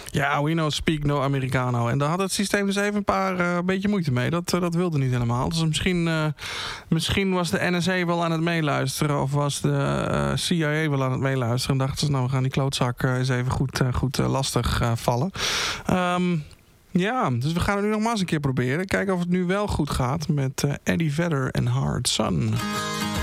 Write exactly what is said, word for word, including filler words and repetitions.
Ja, we know speak no Americano. En daar had het systeem dus even een paar uh, beetje moeite mee. Dat, uh, dat wilde niet helemaal. Dus misschien, uh, misschien was de N S A wel aan het meeluisteren. Of was de uh, C I A wel aan het meeluisteren. En dachten ze, nou, we gaan die klootzak uh, eens even goed, uh, goed uh, lastig uh, vallen. Um, ja, dus we gaan het nu nog maar eens een keer proberen. Kijken of het nu wel goed gaat met uh, Eddie Vedder en Hard Sun.